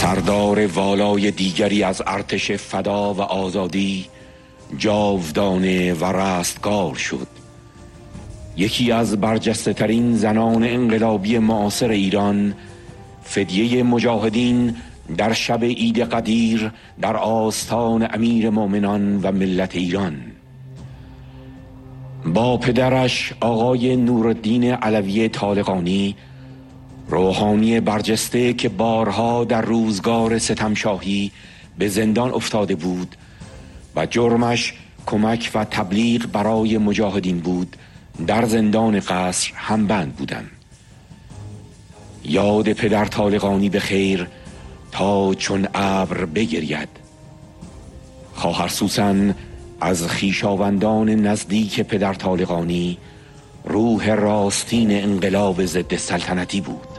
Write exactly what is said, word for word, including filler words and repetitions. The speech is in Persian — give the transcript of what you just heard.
سردار والای دیگری از ارتش فدا و آزادی جاودانه و رستگار شد. یکی از برجسته ترین زنان انقلابی معاصر ایران، فدیه مجاهدین در شب عید قدیر در آستان امیر مومنان و ملت ایران. با پدرش آقای نورالدین علوی طالقانی، روحانی برجسته که بارها در روزگار ستمشاهی به زندان افتاده بود و جرمش کمک و تبلیغ برای مجاهدین بود، در زندان قصر همبند بودند. یاد پدر طالقانی به خیر تا چون ابر بگرید. خواهر سوسن از خویشاوندان نزدیک پدر طالقانی روح راستین انقلاب ضد سلطنتی بود.